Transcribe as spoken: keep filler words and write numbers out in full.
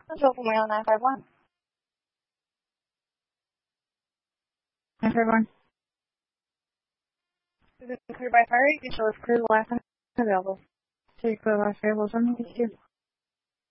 That's Open Wheel nine five one. nine five one. This is cleared by fire. You can show us clear the last time available. So you clear the last available. Thank you.